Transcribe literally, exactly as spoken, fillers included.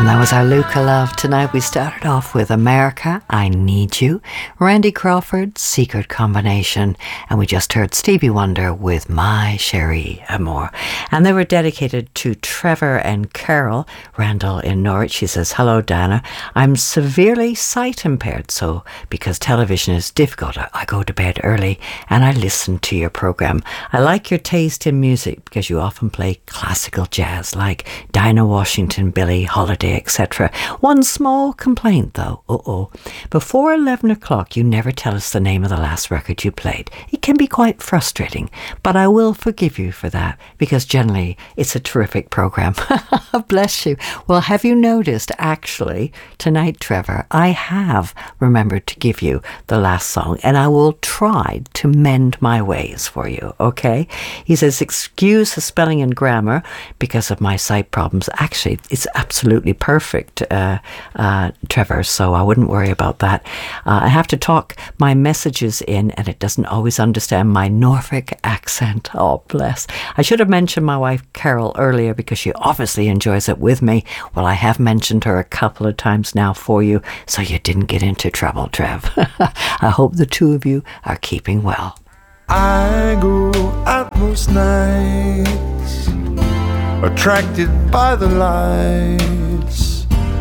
That was our Luca Love. Tonight we started off with America, I Need You, Randy Crawford, Secret Combination, and we just heard Stevie Wonder with My Cherie Amour. And they were dedicated to Trevor and Carol. Randall in Norwich, she says, hello Dana, I'm severely sight impaired, so because television is difficult, I go to bed early and I listen to your program. I like your taste in music because you often play classical jazz like Dinah Washington, Billie Holiday, et cetera. One small complaint though, uh-oh. Before eleven o'clock you never tell us the name of the last record you played. It can be quite frustrating, but I will forgive you for that because generally it's a terrific program. Bless you. Well, have you noticed actually tonight, Trevor, I have remembered to give you the last song and I will try to mend my ways for you, okay? He says, excuse the spelling and grammar because of my sight problems. Actually, it's absolutely perfect, uh, uh, Trevor, so I wouldn't worry about that. Uh, I have to talk my messages in and it doesn't always understand my Norfolk accent. Oh, bless. I should have mentioned my wife Carol earlier because she obviously enjoys it with me. Well, I have mentioned her a couple of times now for you, so you didn't get into trouble, Trev. I hope the two of you are keeping well. I go out most nights, attracted by the lights,